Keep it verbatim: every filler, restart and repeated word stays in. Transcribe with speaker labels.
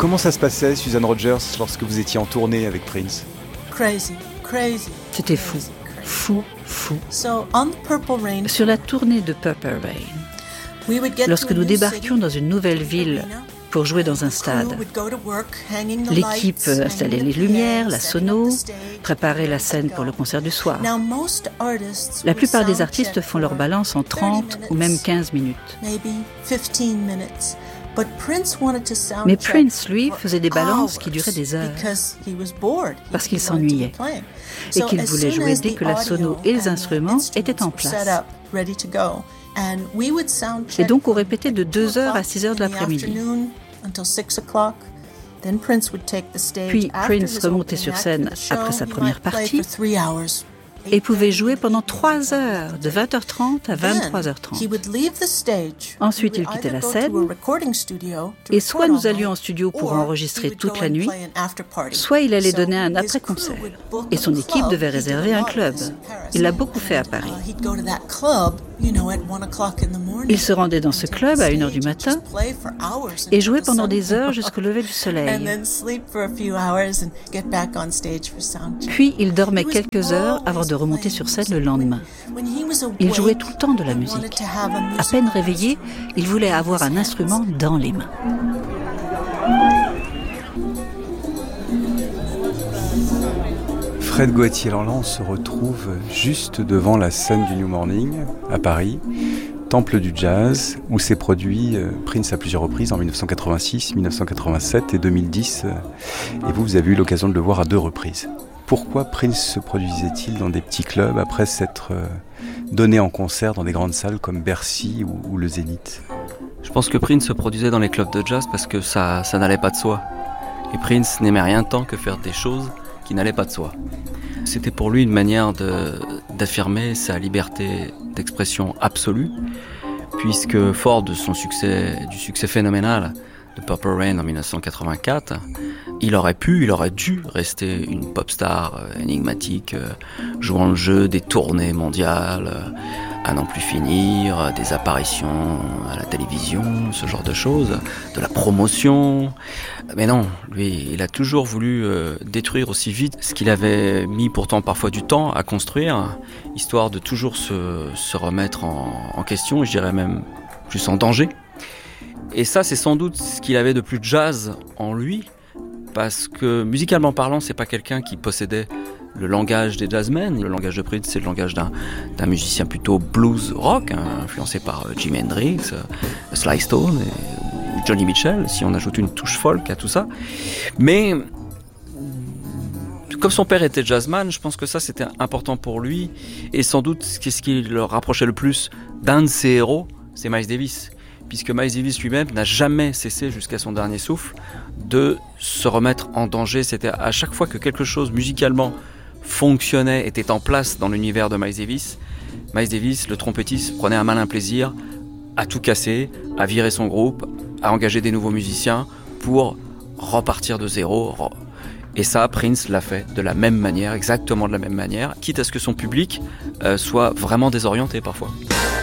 Speaker 1: Comment ça se passait, Susan Rogers, lorsque vous étiez en tournée avec Prince ?
Speaker 2: Crazy, crazy.
Speaker 3: C'était fou, fou, fou.
Speaker 2: So, on the Purple Rain,
Speaker 3: Sur la tournée de Purple Rain,
Speaker 2: we would get
Speaker 3: lorsque
Speaker 2: to a
Speaker 3: nous
Speaker 2: new
Speaker 3: débarquions
Speaker 2: city,
Speaker 3: dans une nouvelle ville
Speaker 2: arena,
Speaker 3: pour jouer dans un
Speaker 2: crew
Speaker 3: stade,
Speaker 2: would go to work, hanging the
Speaker 3: l'équipe
Speaker 2: lights,
Speaker 3: installait
Speaker 2: hanging
Speaker 3: les
Speaker 2: the
Speaker 3: lumières,
Speaker 2: P A,
Speaker 3: la
Speaker 2: setting up
Speaker 3: sono,
Speaker 2: the stage,
Speaker 3: préparait la scène
Speaker 2: go.
Speaker 3: pour le concert du soir.
Speaker 2: Now, most artists
Speaker 3: La
Speaker 2: would
Speaker 3: plupart des
Speaker 2: sound
Speaker 3: artistes
Speaker 2: check
Speaker 3: font leur
Speaker 2: for
Speaker 3: balance en trente
Speaker 2: thirty
Speaker 3: ou même
Speaker 2: minutes,
Speaker 3: quinze minutes.
Speaker 2: maybe fifteen minutes. But Prince wanted to sound
Speaker 3: Mais
Speaker 2: check
Speaker 3: Prince, lui,
Speaker 2: for
Speaker 3: faisait des balances
Speaker 2: hours
Speaker 3: qui duraient des heures.
Speaker 2: because he was bored. He-
Speaker 3: Parce qu'il
Speaker 2: he wanted to
Speaker 3: s'ennuyait.
Speaker 2: be playing.
Speaker 3: Et
Speaker 2: So
Speaker 3: qu'il
Speaker 2: as
Speaker 3: voulait
Speaker 2: soon
Speaker 3: jouer
Speaker 2: as
Speaker 3: dès
Speaker 2: the
Speaker 3: que la sono
Speaker 2: audio
Speaker 3: et les
Speaker 2: and the
Speaker 3: instruments étaient en
Speaker 2: instruments were set
Speaker 3: place.
Speaker 2: up, ready to go, and we would sound
Speaker 3: Et
Speaker 2: check
Speaker 3: donc on
Speaker 2: from
Speaker 3: répétait de
Speaker 2: like two
Speaker 3: deux heures à
Speaker 2: o'clock
Speaker 3: six heures de
Speaker 2: in the
Speaker 3: l'après-midi.
Speaker 2: afternoon until six o'clock. Then Prince would take the stage
Speaker 3: Puis
Speaker 2: after
Speaker 3: Prince
Speaker 2: his
Speaker 3: remontait
Speaker 2: opening
Speaker 3: sur
Speaker 2: act
Speaker 3: scène
Speaker 2: for the show.
Speaker 3: après sa
Speaker 2: He
Speaker 3: première
Speaker 2: might play
Speaker 3: partie
Speaker 2: for three hours.
Speaker 3: et pouvait jouer pendant trois heures, de vingt heures trente à vingt-trois heures trente.
Speaker 2: Then, he would leave the stage.
Speaker 3: Ensuite,
Speaker 2: He
Speaker 3: il
Speaker 2: would
Speaker 3: quittait
Speaker 2: either
Speaker 3: la
Speaker 2: go
Speaker 3: scène,
Speaker 2: to a recording studio to
Speaker 3: et soit
Speaker 2: record
Speaker 3: nous
Speaker 2: all
Speaker 3: allions en
Speaker 2: night,
Speaker 3: studio pour
Speaker 2: or
Speaker 3: enregistrer
Speaker 2: he would
Speaker 3: toute
Speaker 2: go
Speaker 3: la
Speaker 2: and
Speaker 3: nuit,
Speaker 2: play an after party.
Speaker 3: soit il allait
Speaker 2: So,
Speaker 3: donner un
Speaker 2: his
Speaker 3: après-concert.
Speaker 2: crew would book
Speaker 3: Et son
Speaker 2: a
Speaker 3: équipe
Speaker 2: club.
Speaker 3: devait
Speaker 2: He did
Speaker 3: réserver
Speaker 2: a
Speaker 3: un
Speaker 2: lot of
Speaker 3: club.
Speaker 2: this in Paris.
Speaker 3: Il l'a beaucoup fait à
Speaker 2: And,
Speaker 3: Paris.
Speaker 2: uh, he'd go to that club, you know, at one o'clock in the morning.
Speaker 3: Il se rendait dans ce club à une heure du matin et jouait pendant des heures jusqu'au lever du soleil. Puis il dormait quelques heures avant de remonter sur scène le lendemain. Il jouait tout le temps de la musique. À peine réveillé, il voulait avoir un instrument dans les mains.
Speaker 1: Fred Goatier-Lanlan se retrouve juste devant la scène du New Morning, à Paris, temple du jazz, où s'est produit euh, Prince à plusieurs reprises, en dix-neuf cent quatre-vingt-six, dix-neuf cent quatre-vingt-sept et deux mille dix. Euh, et vous, vous avez eu l'occasion de le voir à deux reprises. Pourquoi Prince se produisait-il dans des petits clubs après s'être euh, donné en concert dans des grandes salles comme Bercy ou, ou le Zénith ?
Speaker 4: Je pense que Prince se produisait dans les clubs de jazz parce que ça, ça n'allait pas de soi. Et Prince n'aimait rien tant que faire des choses qui n'allaient pas de soi. C'était pour lui une manière de, d'affirmer sa liberté d'expression absolue, puisque fort de son succès, du succès phénoménal de Purple Rain en dix-neuf cent quatre-vingt-quatre, il aurait pu, il aurait dû rester une pop star énigmatique, jouant le jeu des tournées mondiales, à n'en plus finir, des apparitions à la télévision, ce genre de choses, de la promotion. Mais non, lui, il a toujours voulu euh, détruire aussi vite ce qu'il avait mis pourtant parfois du temps à construire, histoire de toujours se, se remettre en, en question, et je dirais même plus en danger. Et ça, c'est sans doute ce qu'il avait de plus jazz en lui, parce que musicalement parlant, c'est pas quelqu'un qui possédait le langage des jazzmen. Le langage de Prince, c'est le langage d'un, d'un musicien plutôt blues rock, hein, influencé par Jimi Hendrix, euh, Sly Stone et, ou Johnny Mitchell, si on ajoute une touche folk à tout ça. Mais comme son père était jazzman, je pense que ça c'était important pour lui, et sans doute ce qui le rapprochait le plus d'un de ses héros, c'est Miles Davis, puisque Miles Davis lui-même n'a jamais cessé jusqu'à son dernier souffle de se remettre en danger. C'était à chaque fois que quelque chose musicalement fonctionnait, était en place dans l'univers de Miles Davis, Miles Davis, le trompettiste, prenait un malin plaisir à tout casser, à virer son groupe, à engager des nouveaux musiciens pour repartir de zéro. Et ça, Prince l'a fait de la même manière, exactement de la même manière, quitte à ce que son public euh, soit vraiment désorienté parfois.